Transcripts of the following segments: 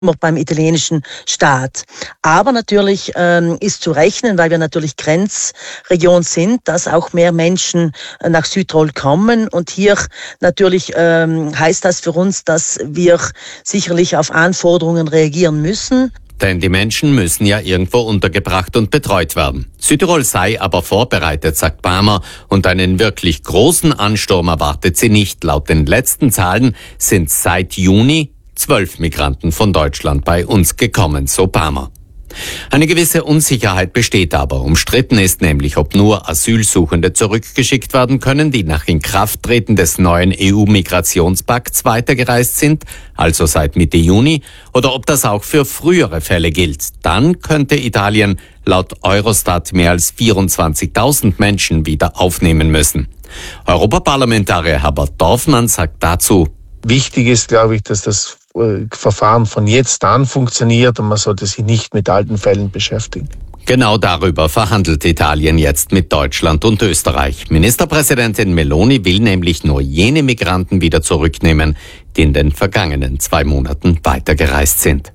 beim italienischen Staat. Aber natürlich ist zu rechnen, weil wir natürlich Grenzregion sind, dass auch mehr Menschen nach Südtirol kommen. Und hier natürlich heißt das für uns, dass wir sicherlich auf Anforderungen reagieren müssen. Denn die Menschen müssen ja irgendwo untergebracht und betreut werden. Südtirol sei aber vorbereitet, sagt Barmer, und einen wirklich großen Ansturm erwartet sie nicht. Laut den letzten Zahlen sind seit Juni 12 Migranten von Deutschland bei uns gekommen, so Barmer. Eine gewisse Unsicherheit besteht aber. Umstritten ist nämlich, ob nur Asylsuchende zurückgeschickt werden können, die nach Inkrafttreten des neuen EU-Migrationspakts weitergereist sind, also seit Mitte Juni, oder ob das auch für frühere Fälle gilt. Dann könnte Italien laut Eurostat mehr als 24.000 Menschen wieder aufnehmen müssen. Europaparlamentarier Herbert Dorfmann sagt dazu: Wichtig ist, glaube ich, dass das Verfahren von jetzt an funktioniert und man sollte sich nicht mit alten Fällen beschäftigen. Genau darüber verhandelt Italien jetzt mit Deutschland und Österreich. Ministerpräsidentin Meloni will nämlich nur jene Migranten wieder zurücknehmen, die in den vergangenen 2 Monaten weitergereist sind.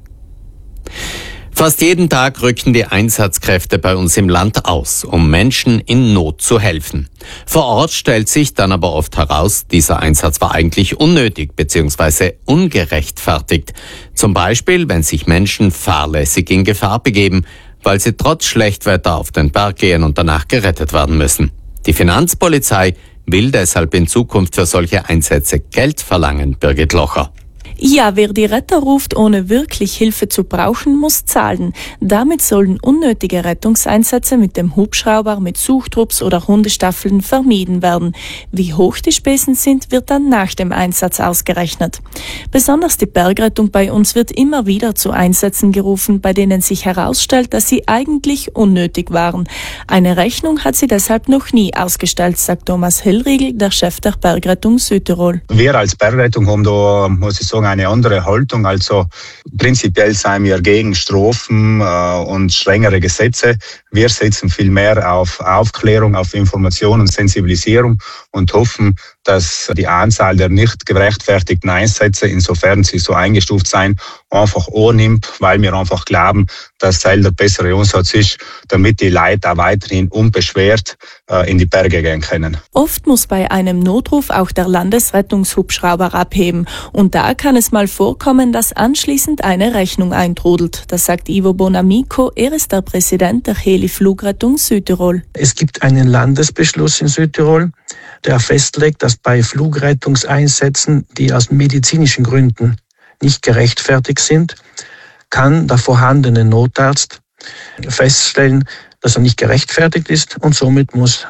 Fast jeden Tag rücken die Einsatzkräfte bei uns im Land aus, um Menschen in Not zu helfen. Vor Ort stellt sich dann aber oft heraus, dieser Einsatz war eigentlich unnötig bzw. ungerechtfertigt. Zum Beispiel, wenn sich Menschen fahrlässig in Gefahr begeben, weil sie trotz Schlechtwetter auf den Berg gehen und danach gerettet werden müssen. Die Finanzpolizei will deshalb in Zukunft für solche Einsätze Geld verlangen, Birgit Locher. Ja, wer die Retter ruft, ohne wirklich Hilfe zu brauchen, muss zahlen. Damit sollen unnötige Rettungseinsätze mit dem Hubschrauber, mit Suchtrupps oder Hundestaffeln vermieden werden. Wie hoch die Spesen sind, wird dann nach dem Einsatz ausgerechnet. Besonders die Bergrettung bei uns wird immer wieder zu Einsätzen gerufen, bei denen sich herausstellt, dass sie eigentlich unnötig waren. Eine Rechnung hat sie deshalb noch nie ausgestellt, sagt Thomas Hellriegel, der Chef der Bergrettung Südtirol. Wir als Bergrettung haben da, muss ich sagen, eine andere Haltung. Also prinzipiell seien wir gegen Strafen und strengere Gesetze. Wir setzen viel mehr auf Aufklärung, auf Information und Sensibilisierung und hoffen, dass die Anzahl der nicht gerechtfertigten Einsätze, insofern sie so eingestuft sein, einfach annimmt, weil wir einfach glauben, dass Teil der bessere Ansatz ist, damit die Leute auch weiterhin unbeschwert in die Berge gehen können. Oft muss bei einem Notruf auch der Landesrettungshubschrauber abheben. Und da kann es mal vorkommen, dass anschließend eine Rechnung eintrudelt. Das sagt Ivo Bonamico, er ist der Präsident der Heli-Flugrettung Südtirol. Es gibt einen Landesbeschluss in Südtirol, der festlegt, dass bei Flugrettungseinsätzen, die aus medizinischen Gründen nicht gerechtfertigt sind, kann der vorhandene Notarzt feststellen, dass er nicht gerechtfertigt ist und somit muss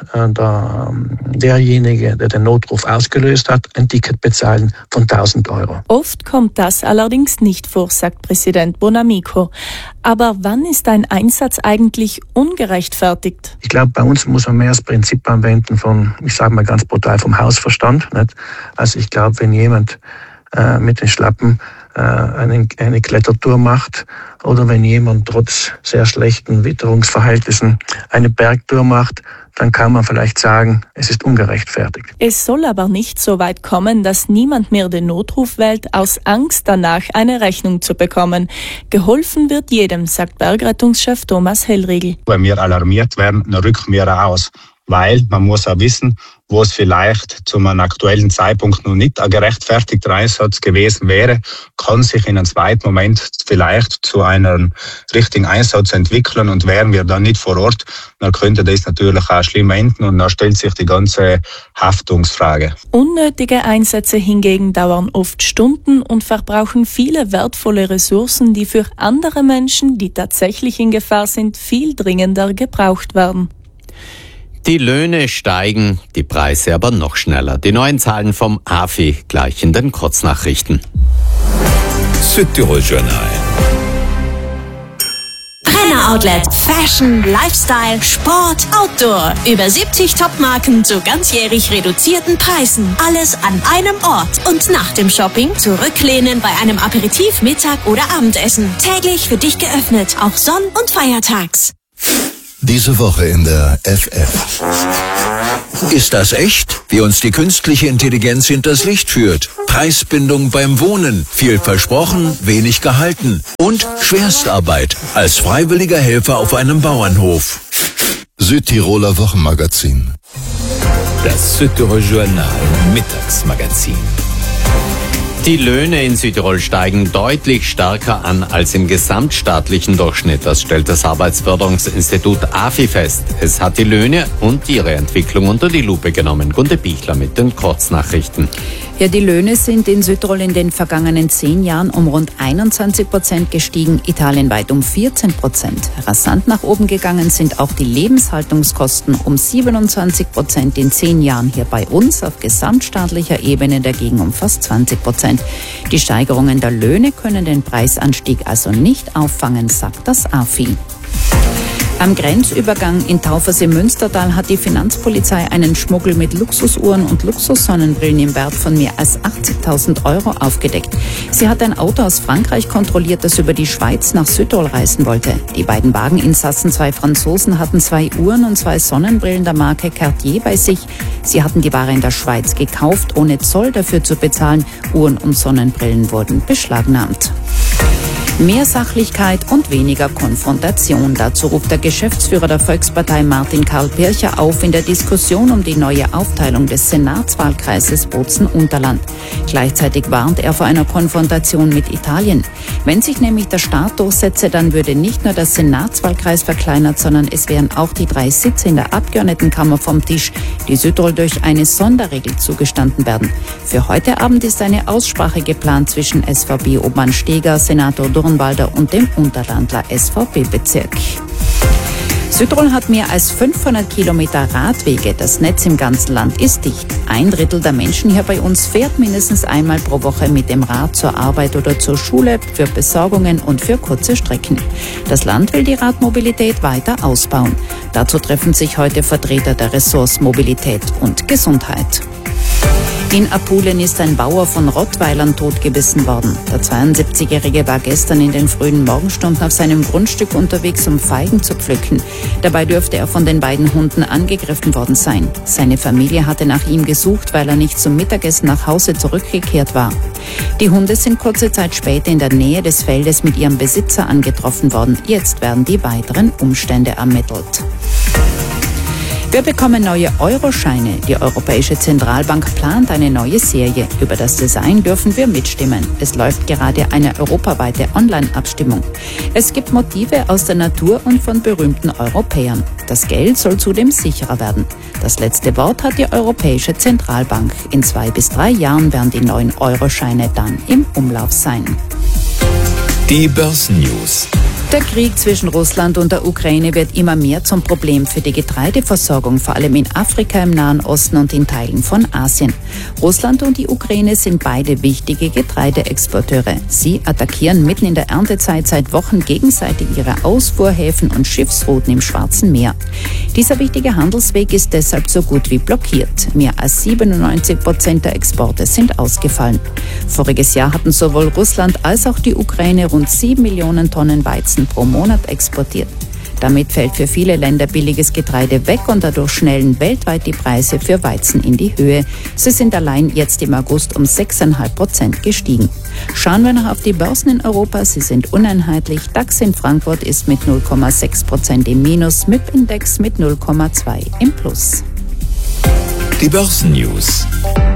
derjenige, der den Notruf ausgelöst hat, ein Ticket bezahlen von 1.000 €. Oft kommt das allerdings nicht vor, sagt Präsident Bonamico. Aber wann ist ein Einsatz eigentlich ungerechtfertigt? Ich glaube, bei uns muss man mehr das Prinzip anwenden von, ich sage mal ganz brutal, vom Hausverstand. Nicht? Also ich glaube, wenn jemand mit den Schlappen eine Klettertour macht oder wenn jemand trotz sehr schlechten Witterungsverhältnissen eine Bergtour macht, dann kann man vielleicht sagen, es ist ungerechtfertigt. Es soll aber nicht so weit kommen, dass niemand mehr den Notruf wählt, aus Angst danach eine Rechnung zu bekommen. Geholfen wird jedem, sagt Bergrettungschef Thomas Hellriegel. Wenn wir alarmiert werden, dann rücken wir aus. Weil man muss auch wissen, wo es vielleicht zu einem aktuellen Zeitpunkt noch nicht ein gerechtfertigter Einsatz gewesen wäre, kann sich in einem zweiten Moment vielleicht zu einem richtigen Einsatz entwickeln und wären wir dann nicht vor Ort, dann könnte das natürlich auch schlimm enden und dann stellt sich die ganze Haftungsfrage. Unnötige Einsätze hingegen dauern oft Stunden und verbrauchen viele wertvolle Ressourcen, die für andere Menschen, die tatsächlich in Gefahr sind, viel dringender gebraucht werden. Die Löhne steigen, die Preise aber noch schneller. Die neuen Zahlen vom AFI gleich in den Kurznachrichten. Südtirol Journal. Brenner Outlet. Fashion, Lifestyle, Sport, Outdoor. Über 70 Topmarken zu ganzjährig reduzierten Preisen. Alles an einem Ort. Und nach dem Shopping zurücklehnen bei einem Aperitif, Mittag oder Abendessen. Täglich für dich geöffnet, auch sonn- und feiertags. Diese Woche in der FF. Ist das echt? Wie uns die künstliche Intelligenz hinters Licht führt. Preisbindung beim Wohnen. Viel versprochen, wenig gehalten. Und Schwerstarbeit als freiwilliger Helfer auf einem Bauernhof. Südtiroler Wochenmagazin. Das Südtiroler Journal Mittagsmagazin. Die Löhne in Südtirol steigen deutlich stärker an als im gesamtstaatlichen Durchschnitt. Das stellt das Arbeitsförderungsinstitut AFI fest. Es hat die Löhne und ihre Entwicklung unter die Lupe genommen. Gunde Bichler mit den Kurznachrichten. Ja, die Löhne sind in Südtirol in den vergangenen 10 Jahren um rund 21% gestiegen, italienweit um 14%. Rasant nach oben gegangen sind auch die Lebenshaltungskosten um 27% in 10 Jahren. Hier bei uns auf gesamtstaatlicher Ebene dagegen um fast 20%. Die Steigerungen der Löhne können den Preisanstieg also nicht auffangen, sagt das AFI. Am Grenzübergang in Taufersee-Münstertal hat die Finanzpolizei einen Schmuggel mit Luxusuhren und Luxussonnenbrillen im Wert von mehr als 80.000 Euro aufgedeckt. Sie hat ein Auto aus Frankreich kontrolliert, das über die Schweiz nach Südtirol reisen wollte. Die beiden Wageninsassen, 2 Franzosen, hatten 2 Uhren und 2 Sonnenbrillen der Marke Cartier bei sich. Sie hatten die Ware in der Schweiz gekauft, ohne Zoll dafür zu bezahlen. Uhren und Sonnenbrillen wurden beschlagnahmt. Mehr Sachlichkeit und weniger Konfrontation. Dazu ruft der Geschäftsführer der Volkspartei Martin Karl Pircher auf in der Diskussion um die neue Aufteilung des Senatswahlkreises Bozen-Unterland. Gleichzeitig warnt er vor einer Konfrontation mit Italien. Wenn sich nämlich der Staat durchsetze, dann würde nicht nur der Senatswahlkreis verkleinert, sondern es wären auch die 3 Sitze in der Abgeordnetenkammer vom Tisch, die Südtirol durch eine Sonderregel zugestanden werden. Für heute Abend ist eine Aussprache geplant zwischen SVP-Obmann Steger, Senator Durnwalder und dem Unterlandler SVP-Bezirk. Südtirol hat mehr als 500 Kilometer Radwege. Das Netz im ganzen Land ist dicht. 1/3 der Menschen hier bei uns fährt mindestens einmal pro Woche mit dem Rad zur Arbeit oder zur Schule, für Besorgungen und für kurze Strecken. Das Land will die Radmobilität weiter ausbauen. Dazu treffen sich heute Vertreter der Ressorts Mobilität und Gesundheit. In Apulien ist ein Bauer von Rottweilern totgebissen worden. Der 72-Jährige war gestern in den frühen Morgenstunden auf seinem Grundstück unterwegs, um Feigen zu pflücken. Dabei dürfte er von den beiden Hunden angegriffen worden sein. Seine Familie hatte nach ihm gesucht, weil er nicht zum Mittagessen nach Hause zurückgekehrt war. Die Hunde sind kurze Zeit später in der Nähe des Feldes mit ihrem Besitzer angetroffen worden. Jetzt werden die weiteren Umstände ermittelt. Wir bekommen neue Euroscheine. Die Europäische Zentralbank plant eine neue Serie. Über das Design dürfen wir mitstimmen. Es läuft gerade eine europaweite Online-Abstimmung. Es gibt Motive aus der Natur und von berühmten Europäern. Das Geld soll zudem sicherer werden. Das letzte Wort hat die Europäische Zentralbank. In 2 bis 3 Jahren werden die neuen Euroscheine dann im Umlauf sein. Die Börsennews. Der Krieg zwischen Russland und der Ukraine wird immer mehr zum Problem für die Getreideversorgung, vor allem in Afrika, im Nahen Osten und in Teilen von Asien. Russland und die Ukraine sind beide wichtige Getreideexporteure. Sie attackieren mitten in der Erntezeit seit Wochen gegenseitig ihre Ausfuhrhäfen und Schiffsrouten im Schwarzen Meer. Dieser wichtige Handelsweg ist deshalb so gut wie blockiert. Mehr als 97% der Exporte sind ausgefallen. Voriges Jahr hatten sowohl Russland als auch die Ukraine rund 7 Millionen Tonnen Weizen pro Monat exportiert. Damit fällt für viele Länder billiges Getreide weg und dadurch schnellen weltweit die Preise für Weizen in die Höhe. Sie sind allein jetzt im August um 6,5% gestiegen. Schauen wir noch auf die Börsen in Europa. Sie sind uneinheitlich. DAX in Frankfurt ist mit 0,6% im Minus, MIP-Index mit 0,2 im Plus. Die Börsennews.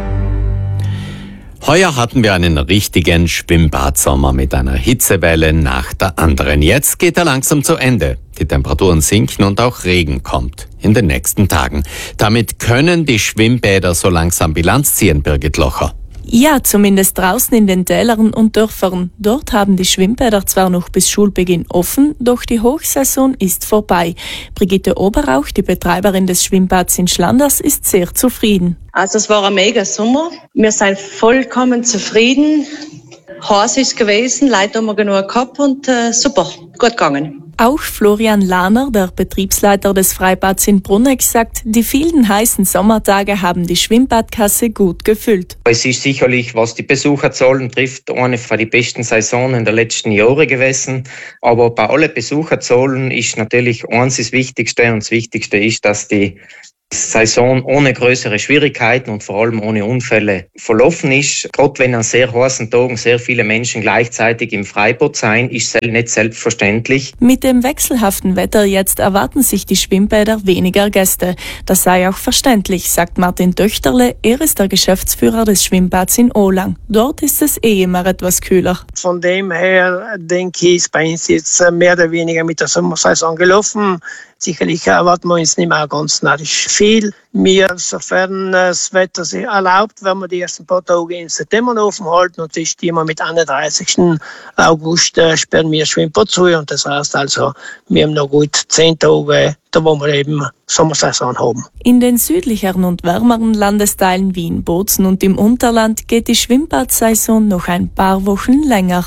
Heuer hatten wir einen richtigen Schwimmbadsommer mit einer Hitzewelle nach der anderen. Jetzt geht er langsam zu Ende. Die Temperaturen sinken und auch Regen kommt in den nächsten Tagen. Damit können die Schwimmbäder so langsam Bilanz ziehen, Birgit Locher. Ja, zumindest draußen in den Tälern und Dörfern. Dort haben die Schwimmbäder zwar noch bis Schulbeginn offen, doch die Hochsaison ist vorbei. Brigitte Oberauch, die Betreiberin des Schwimmbads in Schlanders, ist sehr zufrieden. Also es war ein mega Sommer. Wir sind vollkommen zufrieden. Heiß ist gewesen, Leute haben wir genug gehabt und super, gut gegangen. Auch Florian Lahner, der Betriebsleiter des Freibads in Bruneck, sagt, die vielen heißen Sommertage haben die Schwimmbadkasse gut gefüllt. Es ist sicherlich, was die Besucherzahlen trifft, eine von den besten Saisonen der letzten Jahre gewesen. Aber bei allen Besucherzahlen ist natürlich eins das Wichtigste, und das Wichtigste ist, dass die Saison ohne größere Schwierigkeiten und vor allem ohne Unfälle verlaufen ist. Gerade wenn an sehr heißen Tagen sehr viele Menschen gleichzeitig im Freibad sein, ist nicht selbstverständlich. Mit dem wechselhaften Wetter jetzt erwarten sich die Schwimmbäder weniger Gäste. Das sei auch verständlich, sagt Martin Töchterle. Er ist der Geschäftsführer des Schwimmbads in Ohlang. Dort ist es immer etwas kühler. Von dem her denke ich, ist bei uns jetzt mehr oder weniger mit der Sommersaison gelaufen. Sicherlich erwarten wir uns nicht mehr ganz narrisch viel. Sofern das Wetter sich erlaubt, werden wir die ersten paar Tage in September offen halten und das immer mit 31. August sperren wir das Schwimmbad zu. Und das heißt also, wir haben noch gut 10 Tage, da wo wir eben Sommersaison haben. In den südlicheren und wärmeren Landesteilen wie in Bozen und im Unterland geht die Schwimmbadsaison noch ein paar Wochen länger.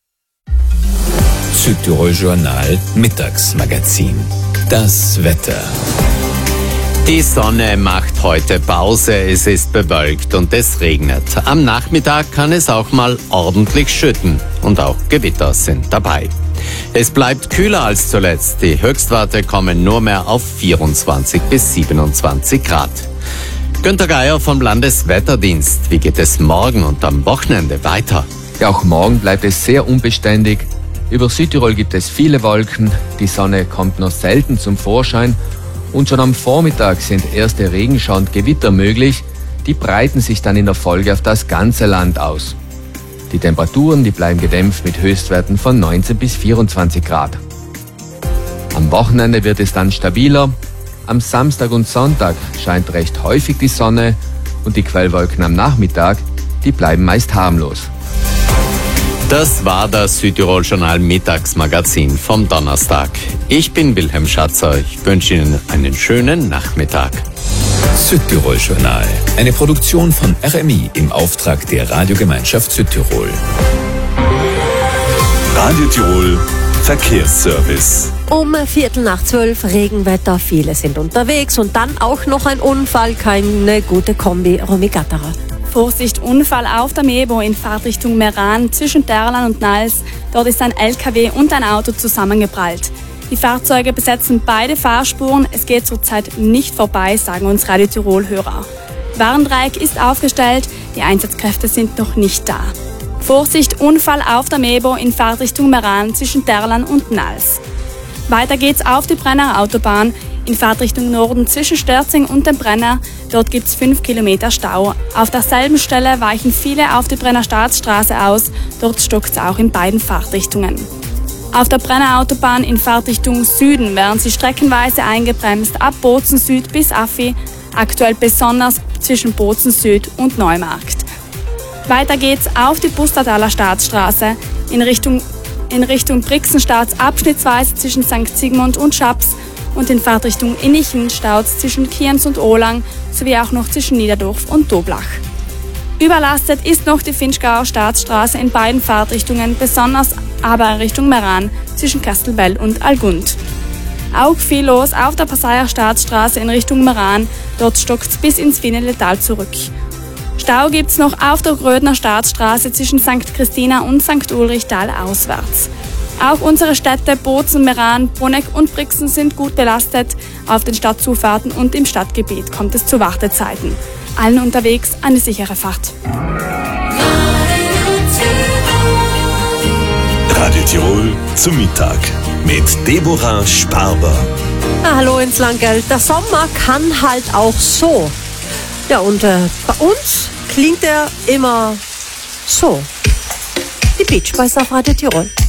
Südtirol Journal Mittagsmagazin. Das Wetter. Die Sonne macht heute Pause, es ist bewölkt und es regnet. Am Nachmittag kann es auch mal ordentlich schütten und auch Gewitter sind dabei. Es bleibt kühler als zuletzt, die Höchstwerte kommen nur mehr auf 24 bis 27 Grad. Günter Geier vom Landeswetterdienst, wie geht es morgen und am Wochenende weiter? Ja, auch morgen bleibt es sehr unbeständig. Über Südtirol gibt es viele Wolken, die Sonne kommt nur selten zum Vorschein und schon am Vormittag sind erste Regenschauer und Gewitter möglich, die breiten sich dann in der Folge auf das ganze Land aus. Die Temperaturen, die bleiben gedämpft mit Höchstwerten von 19 bis 24 Grad. Am Wochenende wird es dann stabiler, am Samstag und Sonntag scheint recht häufig die Sonne und die Quellwolken am Nachmittag, die bleiben meist harmlos. Das war das Südtirol-Journal Mittagsmagazin vom Donnerstag. Ich bin Wilhelm Schatzer. Ich wünsche Ihnen einen schönen Nachmittag. Südtirol-Journal. Eine Produktion von RMI im Auftrag der Radiogemeinschaft Südtirol. Radio Tirol Verkehrsservice. Um 11:45 Regenwetter, viele sind unterwegs und dann auch noch ein Unfall, keine gute Kombi, Romy Gatterer. Vorsicht, Unfall auf der Mebo in Fahrtrichtung Meran zwischen Terlan und Nals. Dort ist ein LKW und ein Auto zusammengeprallt. Die Fahrzeuge besetzen beide Fahrspuren. Es geht zurzeit nicht vorbei, sagen uns Radio Tirol-Hörer. Warndreieck ist aufgestellt, die Einsatzkräfte sind noch nicht da. Vorsicht, Unfall auf der Mebo in Fahrtrichtung Meran zwischen Terlan und Nals. Weiter geht's auf die Brenner Autobahn in Fahrtrichtung Norden zwischen Stürzing und dem Brenner. Dort gibt's 5 Kilometer Stau. Auf derselben Stelle weichen viele auf die Brenner Staatsstraße aus. Dort stockt's auch in beiden Fahrtrichtungen. Auf der Brenner Autobahn in Fahrtrichtung Süden werden sie streckenweise eingebremst ab Bozen Süd bis Affi, aktuell besonders zwischen Bozen Süd und Neumarkt. Weiter geht's auf die Bustataler Staatsstraße in Richtung Brixenstadt abschnittsweise zwischen St. Sigmund und Schaps und in Fahrtrichtung Innichen staut's zwischen Kienz und Ohlang sowie auch noch zwischen Niederdorf und Doblach. Überlastet ist noch die Finchgauer Staatsstraße in beiden Fahrtrichtungen, besonders aber in Richtung Meran zwischen Kastelbell und Algund. Auch viel los auf der Passaier Staatsstraße in Richtung Meran, dort stockt's bis ins Fineletal zurück. Stau gibt's noch auf der Grödner Staatsstraße zwischen St. Christina und St. Ulrichtal auswärts. Auch unsere Städte Bozen, Meran, Bruneck und Brixen sind gut belastet. Auf den Stadtzufahrten und im Stadtgebiet kommt es zu Wartezeiten. Allen unterwegs eine sichere Fahrt. Radio Tirol zum Mittag mit Deborah Sparber. Hallo ins Langgeld. Der Sommer kann halt auch so. Ja, und bei uns klingt er immer so. Die Beach Boys auf Radio Tirol.